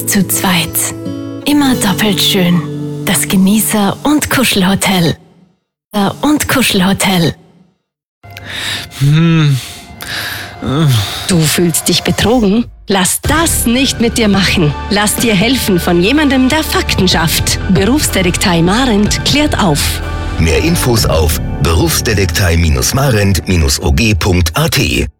Zu zweit. Immer doppelt schön. Das Genießer- und Kuschelhotel. Du fühlst dich betrogen? Lass das nicht mit dir machen. Lass dir helfen von jemandem, der Fakten schafft. Berufsdetektei Marent klärt auf. Mehr Infos auf berufsdetektei-marent-og.at